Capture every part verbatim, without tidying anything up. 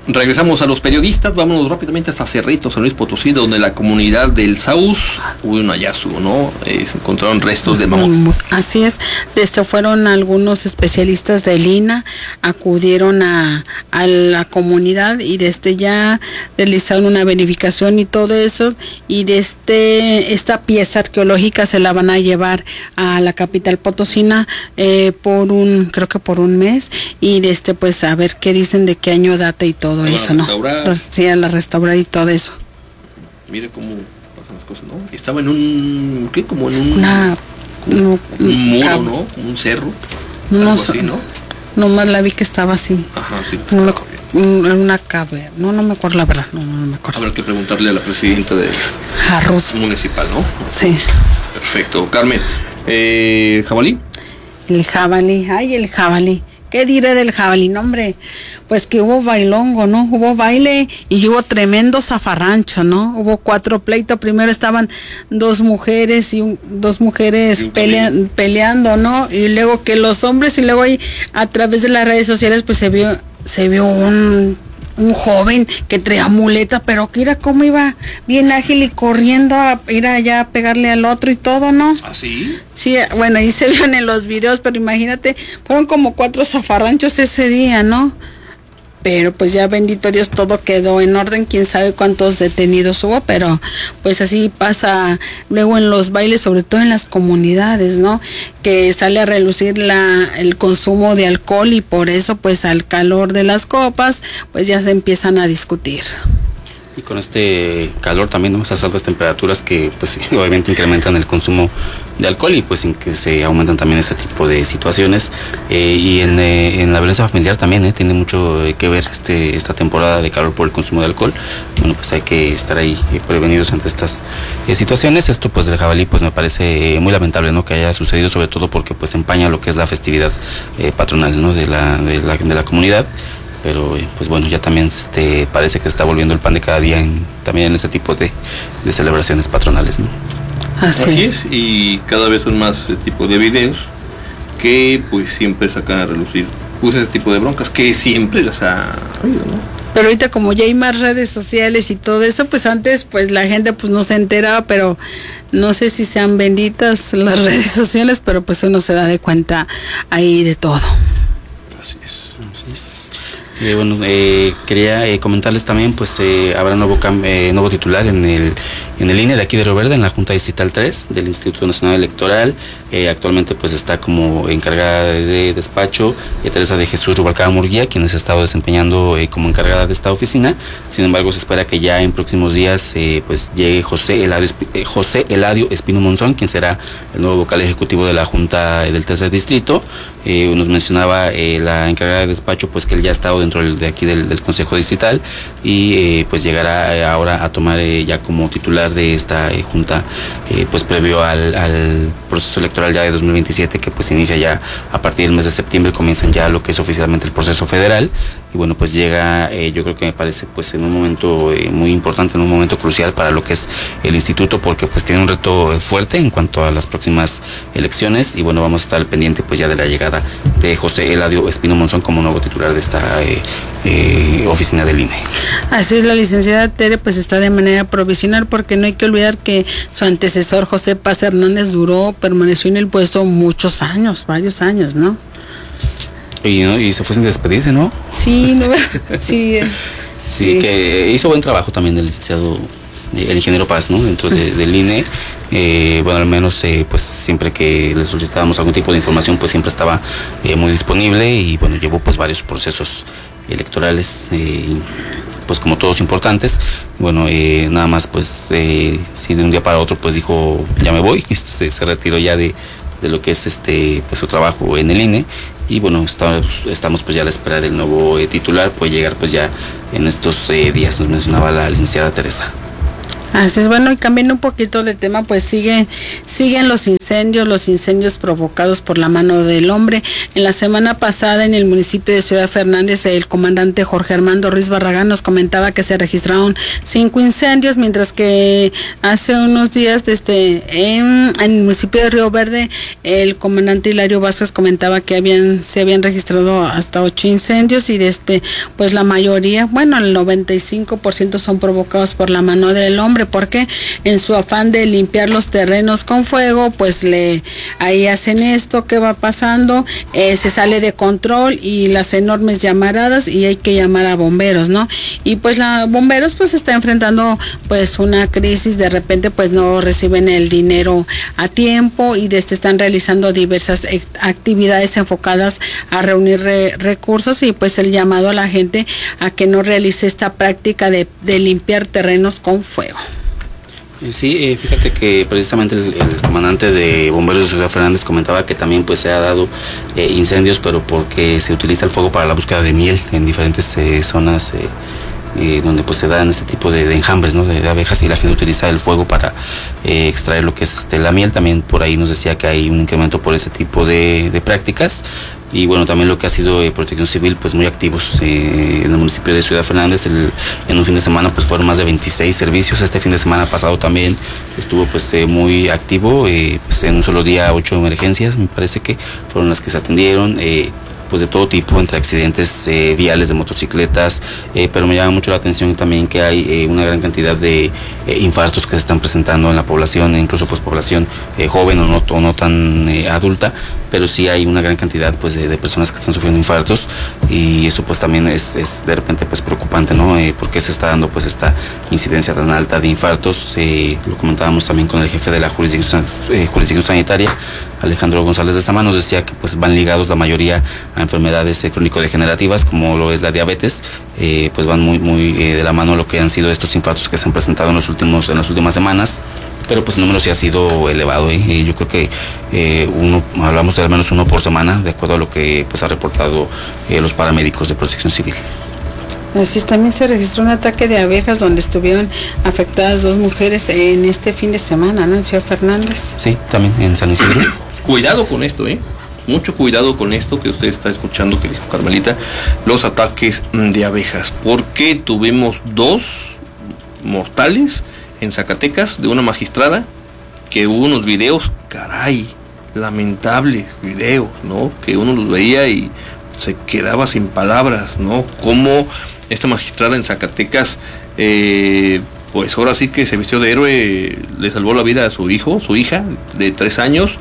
Regresamos a los periodistas, vámonos rápidamente hasta Cerritos, San Luis Potosí, donde la comunidad del Saúz hubo un hallazgo, ¿no? Eh, se encontraron restos de mamut. Así es, desde fueron algunos especialistas del I N A, acudieron a, a la comunidad y desde ya realizaron una verificación y todo eso, y desde esta pieza arqueológica se la van a llevar a la capital potosina eh, por un, creo que por un mes, y desde pues a ver qué dicen de qué año data y todo. Todo eso, ¿no? Sí, a la restaurar y todo eso. Mire cómo pasan las cosas, ¿no? Estaba en un, ¿qué? Como en un, Una, como no, un muro, ¿no? Como un cerro. No, algo así, ¿no? Nomás la vi que estaba así. Ajá, sí. En una caverna. No, no me acuerdo la verdad. No, no, no me acuerdo. Habrá que preguntarle a la presidenta de Arroz municipal, ¿no? Sí. Perfecto. Carmen, eh, ¿jabalí? El jabalí. Ay, el jabalí. ¿Qué diré del jabalí? No, hombre, pues que hubo bailongo, ¿no? Hubo baile y hubo tremendo zafarrancho, ¿no? Hubo cuatro pleitos. Primero estaban dos mujeres y un, dos mujeres pelea, peleando, ¿no? Y luego que los hombres, y luego ahí a través de las redes sociales pues se vio, se vio un... un joven que traía muleta, pero que era como iba bien ágil y corriendo a ir allá a pegarle al otro y todo, ¿no? ¿Ah, sí? Sí, bueno, ahí se vieron en los videos, pero imagínate, fueron como cuatro zafarranchos ese día, ¿no? Pero pues ya bendito Dios todo quedó en orden, quién sabe cuántos detenidos hubo, pero pues así pasa luego en los bailes, sobre todo en las comunidades, ¿no? Que sale a relucir la, el consumo de alcohol y por eso pues al calor de las copas pues ya se empiezan a discutir. Y con este calor también, ¿no? Esas altas temperaturas que pues obviamente incrementan el consumo de alcohol y pues sin que se aumentan también este tipo de situaciones. Eh, y en, eh, en la violencia familiar también eh, tiene mucho que ver este esta temporada de calor por el consumo de alcohol. Bueno, pues hay que estar ahí eh, prevenidos ante estas eh, situaciones. Esto pues del jabalí pues me parece eh, muy lamentable, ¿no? Que haya sucedido, sobre todo porque pues empaña lo que es la festividad eh, patronal, ¿no? de la, de la, de la comunidad. Pero pues bueno, ya también este, parece que está volviendo el pan de cada día en, también en ese tipo de, de celebraciones patronales, ¿no? Así, Así es. es, y cada vez son más ese tipo de videos que pues siempre sacan a relucir pues ese tipo de broncas que siempre las ha habido, ¿no? Pero ahorita como ya hay más redes sociales y todo eso, pues antes pues la gente pues no se enteraba, pero no sé si sean benditas las redes sociales, pero pues uno se da de cuenta ahí de todo. Así es. Así es. Eh, bueno, eh, quería eh, comentarles también, pues eh, habrá nuevo eh, nuevo titular en el en el I N E de aquí de Río Verde, en la Junta Distrital tres del Instituto Nacional Electoral. Eh, actualmente pues está como encargada de, de despacho eh, Teresa de Jesús Rubalcaba Murguía, quien se ha estado desempeñando eh, como encargada de esta oficina. Sin embargo, se espera que ya en próximos días eh, pues llegue José Eladio, eh, José Eladio Espino Monzón, quien será el nuevo vocal ejecutivo de la Junta del Tercer Distrito. Eh, nos mencionaba eh, la encargada de despacho pues que él ya ha estado dentro del, de aquí del, del Consejo Distrital y eh, pues llegará eh, ahora a tomar eh, ya como titular de esta eh, junta eh, pues previo al, al proceso electoral ya de dos mil veintisiete, que pues inicia ya a partir del mes de septiembre, comienzan ya lo que es oficialmente el proceso federal. Y bueno, pues llega, eh, yo creo que me parece pues en un momento eh, muy importante, en un momento crucial para lo que es el instituto, porque pues tiene un reto fuerte en cuanto a las próximas elecciones. Y bueno, vamos a estar al pendiente pues ya de la llegada de José Eladio Espino Monzón como nuevo titular de esta eh, eh, oficina del I N E. Así es, la licenciada Tere pues está de manera provisional, porque no hay que olvidar que su antecesor José Paz Hernández duró, permaneció en el puesto muchos años, varios años, ¿no? Y, ¿no? y se fue sin despedirse, ¿no? Sí, no, sí, sí, sí, que hizo buen trabajo también el licenciado, el ingeniero Paz, ¿no? Dentro de, del I N E. Eh, bueno, al menos eh, pues siempre que le solicitábamos algún tipo de información pues siempre estaba eh, muy disponible y bueno, llevó pues varios procesos electorales eh, pues como todos importantes. Bueno, eh, nada más pues eh, si de un día para otro pues dijo ya me voy, este, se, se retiró ya de, de lo que es este pues su trabajo en el I N E. Y bueno, estamos, estamos pues ya a la espera del nuevo eh, titular, puede llegar pues ya en estos eh, días, nos mencionaba la licenciada Teresa. Así es, bueno, y cambiando un poquito de tema, pues siguen, siguen los incendios. incendios, los incendios provocados por la mano del hombre. En la semana pasada en el municipio de Ciudad Fernández, el comandante Jorge Armando Ruiz Barragán nos comentaba que se registraron cinco incendios, mientras que hace unos días desde en, en el municipio de Río Verde, el comandante Hilario Vázquez comentaba que habían se habían registrado hasta ocho incendios y desde pues la mayoría, bueno, el noventa y cinco por ciento son provocados por la mano del hombre, porque en su afán de limpiar los terrenos con fuego, pues le ahí hacen esto que va pasando, eh, se sale de control y las enormes llamaradas y hay que llamar a bomberos, ¿no? Y pues la bomberos pues está enfrentando pues una crisis, de repente pues no reciben el dinero a tiempo y desde están realizando diversas actividades enfocadas a reunir re, recursos y pues el llamado a la gente a que no realice esta práctica de, de limpiar terrenos con fuego. Sí, eh, fíjate que precisamente el, el comandante de bomberos de Ciudad Fernández comentaba que también pues se ha dado eh, incendios, pero porque se utiliza el fuego para la búsqueda de miel en diferentes eh, zonas eh, eh, donde pues se dan este tipo de, de enjambres, ¿no? de, de abejas, y la gente utiliza el fuego para eh, extraer lo que es este, la miel. También por ahí nos decía que hay un incremento por ese tipo de, de prácticas. Y bueno, también lo que ha sido eh, Protección Civil, pues muy activos eh, en el municipio de Ciudad Fernández. El, en un fin de semana pues fueron más de veintiséis servicios. Este fin de semana pasado también estuvo pues eh, muy activo, eh, pues en un solo día ocho emergencias, me parece que fueron las que se atendieron. Eh, pues de todo tipo, entre accidentes eh, viales de motocicletas, eh, pero me llama mucho la atención también que hay eh, una gran cantidad de eh, infartos que se están presentando en la población, incluso pues población eh, joven o no, o no tan eh, adulta, pero sí hay una gran cantidad pues de, de personas que están sufriendo infartos, y eso pues también es, es de repente pues preocupante, ¿no? Eh, porque se está dando pues esta incidencia tan alta de infartos. Eh, lo comentábamos también con el jefe de la jurisdicción, eh, jurisdicción sanitaria, Alejandro González de Sama, nos decía que pues van ligados la mayoría a enfermedades eh, crónico-degenerativas, como lo es la diabetes, eh, pues van muy muy eh, de la mano lo que han sido estos infartos que se han presentado en los últimos en las últimas semanas. Pero pues el número sí ha sido elevado, ¿eh? Y yo creo que eh, uno, hablamos de al menos uno por semana, de acuerdo a lo que pues ha reportado eh, los paramédicos de Protección Civil. Así es, también se registró un ataque de abejas donde estuvieron afectadas dos mujeres en este fin de semana, ¿no? En Ciudad Fernández. Sí, también en San Isidro. Cuidado con esto, ¿eh? Mucho cuidado con esto que usted está escuchando, que dijo Carmelita, los ataques de abejas, porque tuvimos dos mortales en Zacatecas de una magistrada, que hubo unos videos, caray, lamentables videos, ¿no? Que uno los veía y se quedaba sin palabras, ¿no? Cómo esta magistrada en Zacatecas, eh, pues ahora sí que se vistió de héroe, le salvó la vida a su hijo, su hija de tres años,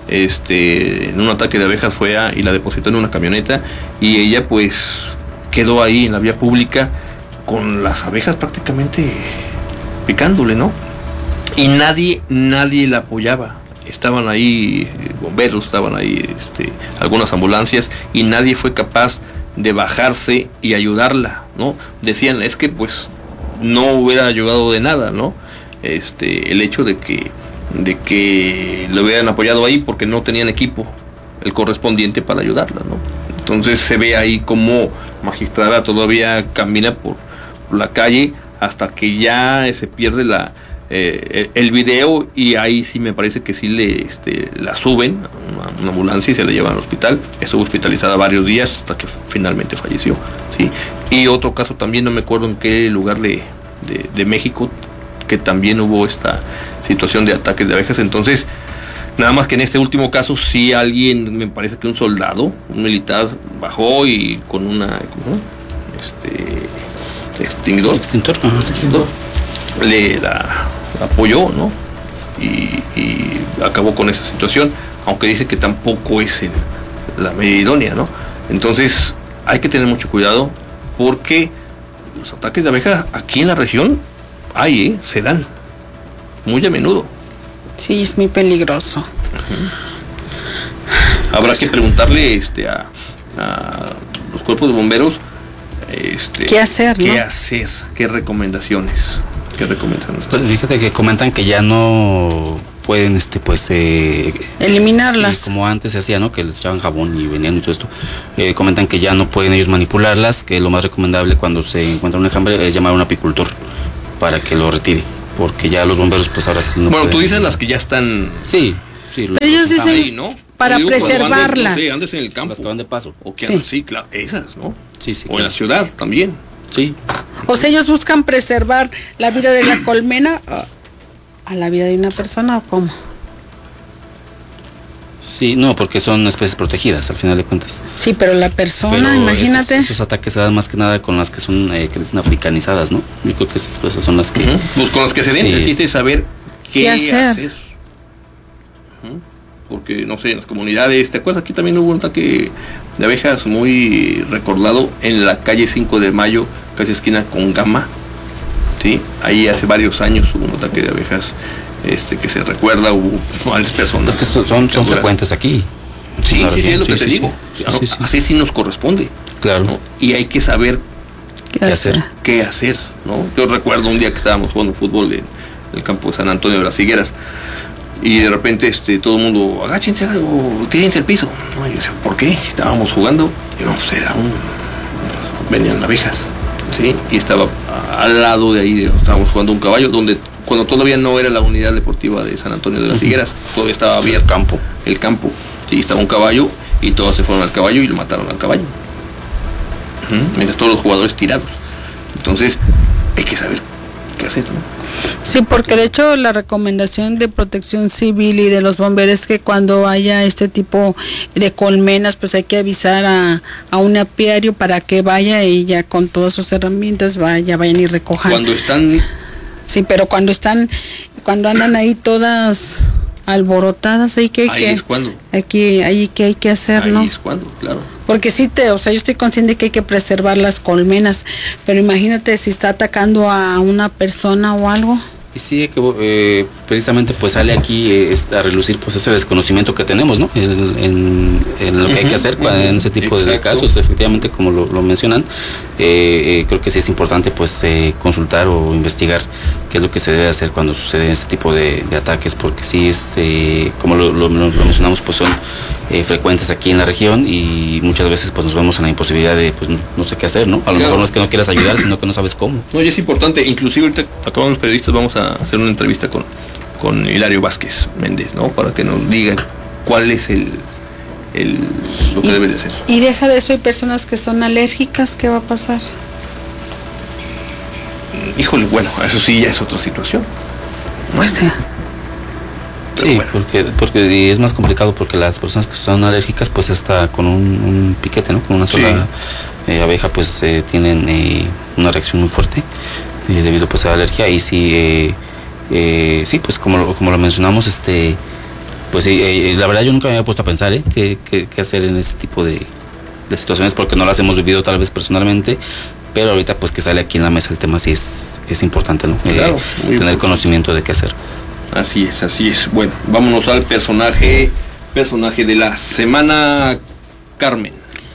este, en un ataque de abejas fue a, y la depositó en una camioneta, y ella pues quedó ahí en la vía pública con las abejas prácticamente picándole, ¿no? Y nadie, nadie la apoyaba. Estaban ahí bomberos, estaban ahí este, algunas ambulancias, y nadie fue capaz de bajarse y ayudarla, ¿no? Decían, es que pues no hubiera ayudado de nada, ¿no? Este, el hecho de que de que le hubieran apoyado ahí, porque no tenían equipo el correspondiente para ayudarla, ¿no? Entonces se ve ahí como magistrada todavía camina por, por la calle hasta que ya se pierde la eh, el video, y ahí sí me parece que sí le este, la suben a una, una ambulancia y se la llevan al hospital. Estuvo hospitalizada varios días hasta que finalmente falleció, ¿sí? Y otro caso también, no me acuerdo en qué lugar de, de, de México, que también hubo esta situación de ataques de abejas. Entonces, nada más que en este último caso sí alguien, me parece que un soldado, un militar, bajó y con una ¿no? este extinguidor, extintor, uh-huh. extintor le la, la apoyó, ¿no? Y, y acabó con esa situación, aunque dice que tampoco es el, la medida idónea, ¿no? Entonces hay que tener mucho cuidado, porque los ataques de abejas aquí en la región hay, ¿eh? Se dan muy a menudo. Sí, es muy peligroso. Uh-huh. Habrá pues, que preguntarle este, a, a los cuerpos de bomberos este, qué hacer, qué ¿no? hacer, qué recomendaciones, qué recomendaciones. Pues fíjate que comentan que ya no pueden este pues eh, eliminarlas, sí, como antes se hacía, ¿no? Que les echaban jabón y venían y todo esto. Eh, comentan que ya no pueden ellos manipularlas, que lo más recomendable cuando se encuentra un enjambre es llamar a un apicultor para que lo retire, porque ya los bomberos pues ahora sí no bueno, pueden. Tú dices las que ya están sí Sí, Pero ellos dicen ahí, ¿no? para Yo digo, cuando preservarlas. Andes, no sé, andes en el campo. Las que van de paso. O que Sí. andas, sí, claro, esas, ¿no? Sí, sí. O en la ciudad también. Sí. O sea, ellos buscan preservar la vida de la colmena a, a la vida de una persona, ¿o cómo? Sí, no, porque son especies protegidas, al final de cuentas. Sí, pero la persona, Pero imagínate. Esos, esos ataques se dan más que nada con las que son, eh, que dicen africanizadas, ¿no? Yo creo que esas, esas son las que... Uh-huh. Pues con las que se den, Sí. el chiste es saber qué, ¿Qué hacer. hacer? Uh-huh. Porque, no sé, en las comunidades, ¿te acuerdas? Aquí también hubo un ataque de abejas muy recordado en la calle cinco de mayo, casi esquina con Gama. Sí, ahí hace varios años hubo un ataque de abejas este que se recuerda, hubo varias personas. Es que son, son, son frecuentes aquí. Sí, sí, sí, es lo que sí, te sí, digo. sí, Claro, sí, sí. así sí nos corresponde. Claro. ¿no? Y hay que saber ¿Qué hacer? qué hacer, ¿no? Yo recuerdo un día que estábamos jugando fútbol en el campo de San Antonio de las Higueras y de repente este todo el mundo, agáchense o tírense el piso. No, yo decía, ¿por qué? Estábamos jugando y no, pues era un... venían abejas, ¿sí? Y estaba al lado de ahí, estábamos jugando un caballo donde cuando todavía no era la unidad deportiva de San Antonio de las Higueras, todavía estaba abierto El campo. el campo, sí, estaba un caballo y todos se fueron al caballo y lo mataron al caballo. Uh-huh. Mientras todos los jugadores tirados. Entonces, hay que saber qué hacer, ¿no? Sí, porque de hecho la recomendación de Protección Civil y de los bomberos es que cuando haya este tipo de colmenas, pues hay que avisar a, a un apiario para que vaya y ya con todas sus herramientas vaya, vayan y recojan. Cuando están... Sí, pero cuando están, cuando andan ahí todas alborotadas, ahí que hay Ahí que, es cuando. aquí, ahí que hay que hacer, Ahí ¿no? es cuando, claro. Porque sí te, o sea, yo estoy consciente que hay que preservar las colmenas, pero imagínate si está atacando a una persona o algo. Y sí, que eh, precisamente pues sale aquí eh, a relucir pues ese desconocimiento que tenemos, ¿no? En, en, en lo que uh-huh, hay que hacer uh-huh, en ese tipo Exacto. de casos, efectivamente, como lo, lo mencionan, eh, eh, creo que sí es importante pues eh, consultar o investigar qué es lo que se debe hacer cuando sucede este tipo de, de ataques, porque sí es, eh, como lo, lo, lo mencionamos, pues son eh, frecuentes aquí en la región y muchas veces pues nos vemos en la imposibilidad de pues no, no sé qué hacer, ¿no? A lo claro. mejor no es que no quieras ayudar, sino que no sabes cómo. No, y es importante, inclusive ahorita acabamos los periodistas, vamos a hacer una entrevista con, con Hilario Vázquez Méndez, ¿no? Para que nos diga cuál es el, el lo que y, debe de hacer. Y deja de eso, hay personas que son alérgicas, ¿qué va a pasar? Híjole, bueno, eso sí ya es otra situación. Pues sí. Pero sí, bueno. porque, porque es más complicado porque las personas que son alérgicas pues hasta con un, un piquete, ¿no? Con una sola sí. eh, abeja pues eh, tienen eh, una reacción muy fuerte eh, debido pues a la alergia y sí, eh, eh, sí pues como lo, como lo mencionamos, este pues eh, la verdad yo nunca me había puesto a pensar ¿eh? qué, qué, qué hacer en este tipo de, de situaciones porque no las hemos vivido tal vez personalmente, pero ahorita pues que sale aquí en la mesa el tema sí es, es importante, ¿no? Claro, eh, tener importante. Conocimiento de qué hacer. Así es, así es. Bueno, vámonos al personaje, personaje de la semana, Carmen.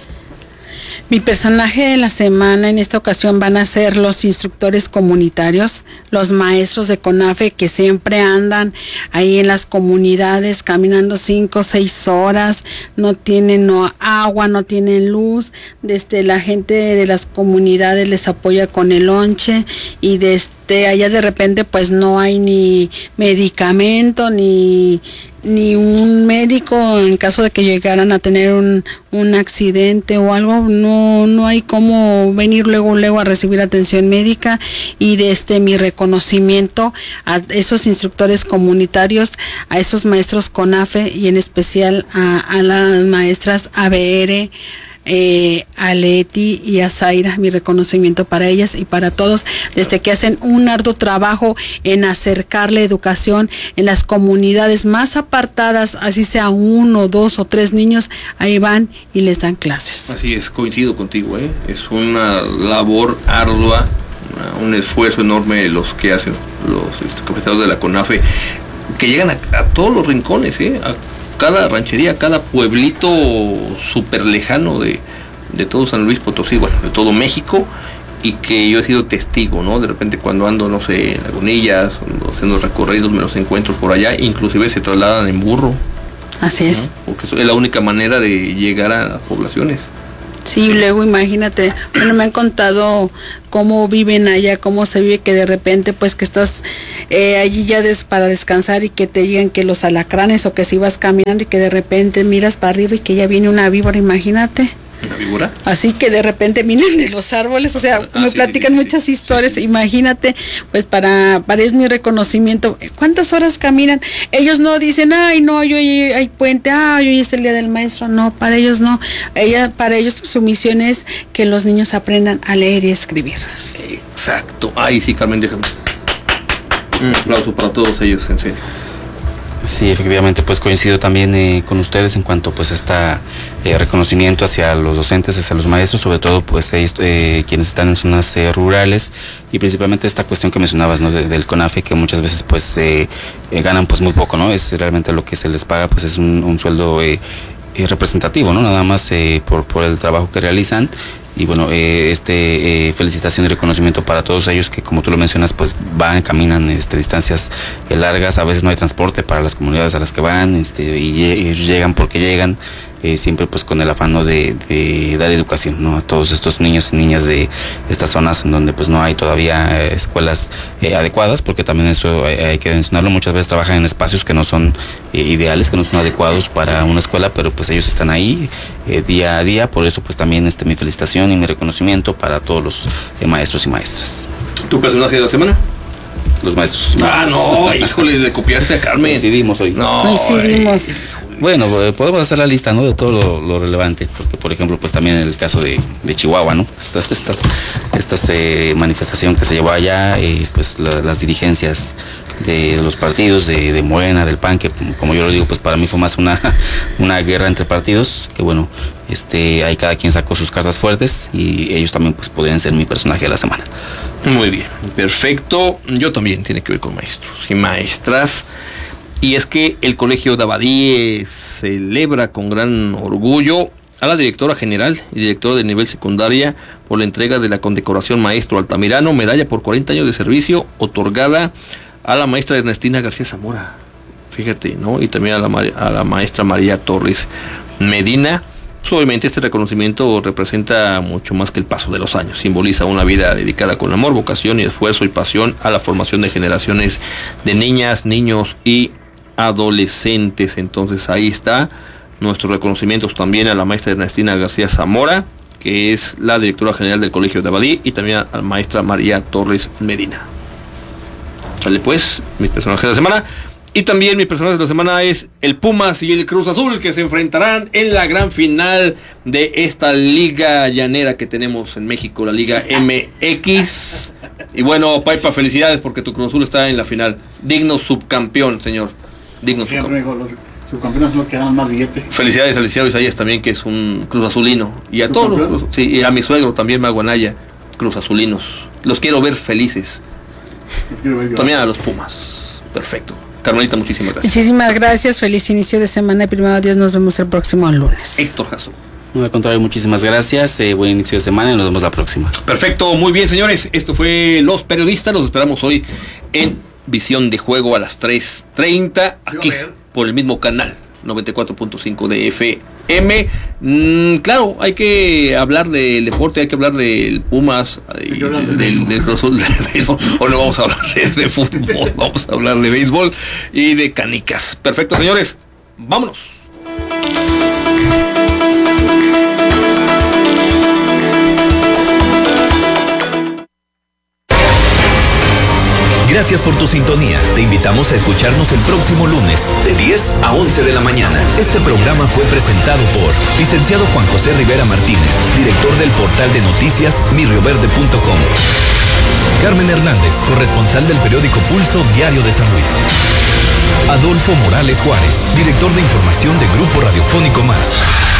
Mi personaje de la semana en esta ocasión van a ser los instructores comunitarios, los maestros de CONAFE que siempre andan ahí en las comunidades caminando cinco o seis horas, no tienen no, agua, no tienen luz, desde la gente de las comunidades les apoya con el lonche y desde allá de repente pues no hay ni medicamento ni... ni un médico en caso de que llegaran a tener un, un accidente o algo, no, no hay cómo venir luego, luego a recibir atención médica y desde mi reconocimiento a esos instructores comunitarios, a esos maestros CONAFE y en especial a, a las maestras A B R, Eh, a Leti y a Zaira, mi reconocimiento para ellas y para todos, desde que hacen un arduo trabajo en acercar la educación en las comunidades más apartadas, así sea uno, dos o tres niños, ahí van y les dan clases. Así es, coincido contigo, ¿eh? Es una labor ardua, una, un esfuerzo enorme de los que hacen los este, profesores de la CONAFE, que llegan a, a todos los rincones, ¿eh? A cada ranchería, cada pueblito súper lejano de, de todo San Luis Potosí, bueno, de todo México, y que yo he sido testigo, ¿no? De repente cuando ando, no sé, en Lagunillas, haciendo recorridos, me los encuentro por allá, inclusive se trasladan en burro. Así es. ¿no? Porque es la única manera de llegar a las poblaciones. Sí, luego imagínate, bueno, me han contado cómo viven allá, cómo se vive, que de repente pues que estás eh, allí ya des, para descansar y que te digan que los alacranes o que si vas caminando y que de repente miras para arriba y que ya viene una víbora, imagínate. ¿Una víbora? Así que de repente vienen de los árboles, o sea, ah, me sí, platican sí, sí, muchas sí. historias, imagínate, pues para, para es mi reconocimiento, ¿cuántas horas caminan? Ellos no dicen, ay no, yo hoy hay puente, ay hoy es el día del maestro, no, para ellos no, ella, para ellos su misión es que los niños aprendan a leer y escribir. Exacto, ay sí, Carmen, déjame. Un aplauso para todos ellos, en serio. Sí, efectivamente, pues coincido también eh, con ustedes en cuanto pues a esta eh, reconocimiento hacia los docentes, hacia los maestros, sobre todo pues ellos, eh, quienes están en zonas eh, rurales, y principalmente esta cuestión que mencionabas, ¿no? De, del CONAFE, que muchas veces pues eh, eh, ganan pues muy poco, ¿no? Es realmente lo que se les paga, pues es un, un sueldo eh, eh, representativo, ¿no? Nada más eh, por, por el trabajo que realizan. Y bueno, eh, este eh, felicitación y reconocimiento para todos ellos que, como tú lo mencionas, pues van, caminan este, distancias eh, largas, a veces no hay transporte para las comunidades a las que van, este, y ellos llegan porque llegan, eh, siempre pues con el afán, ¿no? de, de dar educación, ¿no? A todos estos niños y niñas de estas zonas en donde pues no hay todavía eh, escuelas eh, adecuadas, porque también eso hay, hay que mencionarlo, muchas veces trabajan en espacios que no son eh, ideales, que no son adecuados para una escuela, pero pues ellos están ahí eh, día a día, por eso pues también este, mi felicitación y mi reconocimiento para todos los eh, maestros y maestras. ¿Tu personaje de la semana? Los maestros. Ah, maestros. no, híjole, le copiaste a Carmen. Coincidimos hoy. No, coincidimos. Bueno, podemos hacer la lista, ¿no? De todo lo, lo relevante, porque por ejemplo, pues también en el caso de, de Chihuahua, ¿no? Esta, esta, esta eh, manifestación que se llevó allá, eh, pues la, las dirigencias de los partidos, de, de Morena, del P A N, que como yo lo digo, pues para mí fue más una, una guerra entre partidos, que bueno, este, ahí cada quien sacó sus cartas fuertes y ellos también pues podrían ser mi personaje de la semana. Muy bien, perfecto. Yo también, tiene que ver con maestros y maestras. Y es que el Colegio de Abadíes celebra con gran orgullo a la directora general y directora de nivel secundaria por la entrega de la condecoración Maestro Altamirano, medalla por cuarenta años de servicio, otorgada a la maestra Ernestina García Zamora. Fíjate, ¿no? Y también a la, a la maestra María Torres Medina. Pues obviamente este reconocimiento representa mucho más que el paso de los años, simboliza una vida dedicada con amor, vocación y esfuerzo y pasión a la formación de generaciones de niñas, niños y adolescentes. Entonces ahí está nuestros reconocimientos también a la maestra Ernestina García Zamora, que es la directora general del Colegio de Abadí, y también a la maestra María Torres Medina. Sale pues, mis personajes de la semana. Y también mi personaje de la semana es el Pumas y el Cruz Azul, que se enfrentarán en la gran final de esta liga llanera que tenemos en México, la Liga M X. Y bueno, Paipa, felicidades porque tu Cruz Azul está en la final. Digno subcampeón, señor. Digno subcampeón. Los subcampeones son los que ganan más billetes. Felicidades al licenciado Isaías también, que es un Cruz Azulino. Y a todos los, sí, y a mi suegro también, Maguanaya, Cruz Azulinos. Los quiero ver felices. Los quiero ver yo. También a los Pumas. Perfecto. Carmelita, muchísimas gracias. Muchísimas gracias, feliz inicio de semana y primero Dios, nos vemos el próximo lunes. Héctor Jasso. No, al contrario, muchísimas gracias, eh, buen inicio de semana y nos vemos la próxima. Perfecto, muy bien señores, esto fue Los Periodistas, los esperamos hoy en Visión de Juego a las tres treinta, aquí por el mismo canal, noventa y cuatro punto cinco de F M. Mm, claro, hay que hablar del deporte, hay que hablar del Pumas, y del, del, del Cruz Azul, del béisbol. O no vamos a hablar de, de fútbol, vamos a hablar de béisbol y de canicas. Perfecto, señores, vámonos. Gracias por tu sintonía. Te invitamos a escucharnos el próximo lunes de diez a once de la mañana. Este programa fue presentado por licenciado Juan José Rivera Martínez, director del portal de noticias mi rio verde punto com. Carmen Hernández, corresponsal del periódico Pulso Diario de San Luis. Adolfo Morales Juárez, director de información de Grupo Radiofónico Más.